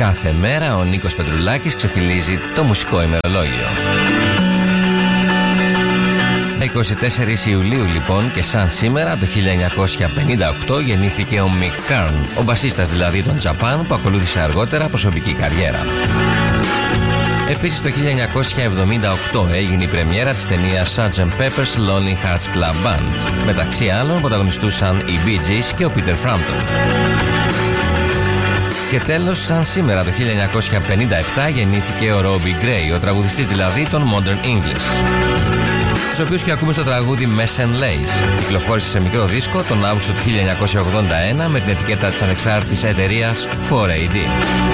κάθε μέρα ο Νίκος Πετρουλάκης ξεφυλίζει το μουσικό ημερολόγιο. 24 Ιουλίου λοιπόν και σαν σήμερα το 1958 γεννήθηκε ο Mick Karn, ο μπασίστας δηλαδή των Japan που ακολούθησε αργότερα προσωπική καριέρα. Επίσης το 1978 έγινε η πρεμιέρα της ταινίας Sgt. Pepper's Lonely Hearts Club Band. Μεταξύ άλλων πρωταγωνιστούσαν οι Bee Gees και ο Peter Frampton. Και τέλος, σαν σήμερα το 1957 γεννήθηκε ο Robbie Gray, ο τραγουδιστής δηλαδή των Modern English, τους οποίους και ακούμε στο τραγούδι Mess and Lace. Κυκλοφόρησε σε μικρό δίσκο τον Αύγουστο του 1981 με την ετικέτα της ανεξάρτητης εταιρείας 4AD.